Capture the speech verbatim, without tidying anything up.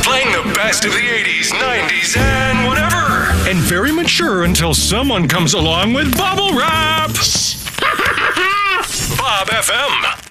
Playing the best of the eighties, nineties, and whatever. And very mature until someone comes along with bubble wrap. Bob F M.